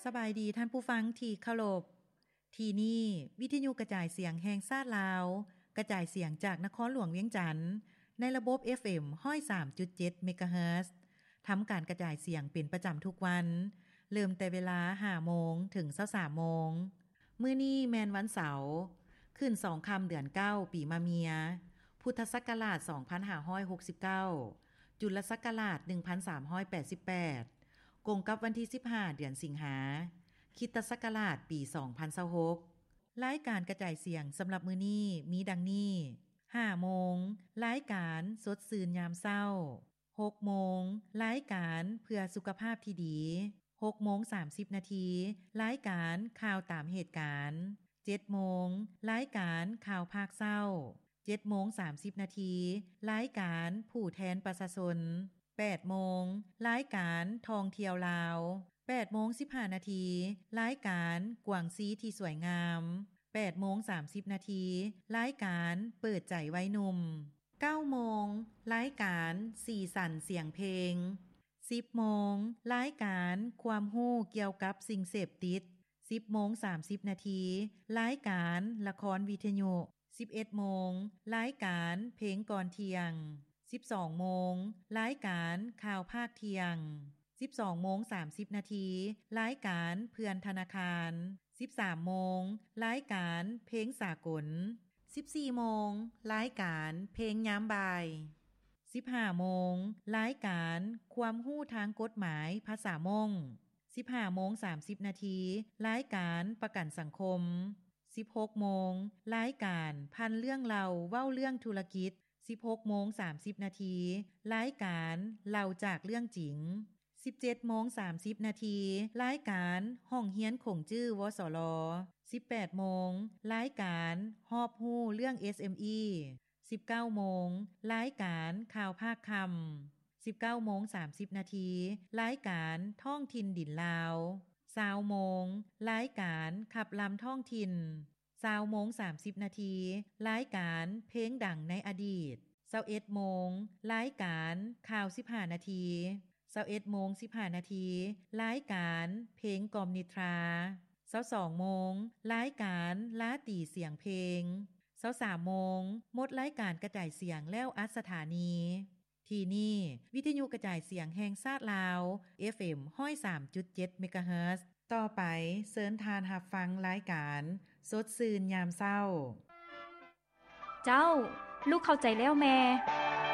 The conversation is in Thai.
สบายดีท่านผู้ฟังที่เคารพที่นี่วิทยุกระจายเสียงแห่งชาติลาวกระจายเสียงจากนครหลวงเวียงจันทน์ในระบบ FM 103.7 เมกะเฮิรตซ์ทำการกระจายเสียงเป็นประจำทุกวันเริ่มแต่เวลา 5 โมงถึง 23 โมงมื้อนี้แม่นวันเสาร์ขึ้น2ค่ำเดือน9ปีมะเมียพุทธศักราช2569จุลศักราช1388กงกับวันที่15เดือนสิงหาคริสตศักราชปี2026รายการกระจายเสียงสำหรับมื้อนี้มีดังนี้ 5 โมงรายการสดชื่นยามเช้า 6 โมงรายการเพื่อสุขภาพที่ดี6 โมง 30 นาทีรายการข่าวตามเหตุการณ์7 โมงรายการข่าวภาคเช้า7 โมง 30 นาทีรายการผู้แทนประชาชน8 โมงรายการท่องเที่ยวลาว8 โมง 15 นาทีรายการกวางซีที่สวยงาม8 โมง 30 นาทีรายการเปิดใจไว้หนุ่ม9 โมงรายการสีสันเสียงเพลง10 โมงรายการความรู้เกี่ยวกับสิ่งเสพติด10 โมง 30 นาทีรายการละครวิทยุ11 โมงรายการเพลงก่อนเที่ยง12 โมงรายการข่าวภาคเที่ยง12 โมง 30 นาทีรายการเพื่อนธนาคาร13 โมงรายการเพลงสากล14 โมงรายการเพลงยามบ่าย15 โมงรายการความรู้ทางกฎหมายภาษามง15 โมง 30 นาทีรายการประกันสังคม16 โมงรายการพันเรื่องเล่าเว้าเรื่องธุรกิจ16 โมง 30 นาทีรายการเล่าจากเรื่องจริง17 โมง 30 นาทีรายการห้องเฮียนคงจื้อวสล18 โมงรายการฮอบฮู้เรื่อง SME 19 โมงรายการข่าวภาคค่ำ19 โมง 30 นาทีรายการท่องถิ่นดินลาว20 โมงรายการขับลำท่องถิ่น20 โมง 30 นาทีรายการเพลงดังในอดีต21 โมงรายการข่าว15 นาที21 โมง 15 นาทีรายการเพลงกล่อมนิทรา22 โมงรายการลาตีเสียงเพลง23 โมงหมดรายการกระจายเสียงแล้วอัดสถานีที่นี่วิทยุกระจายเสียงแห่งชาติลาว FM 103.7 เมกะเฮิรตซ์ต่อไปเชิญทานรับฟังรายการสดชื่นยามเช้าเจ้าลูกเข้าใจแล้วแม่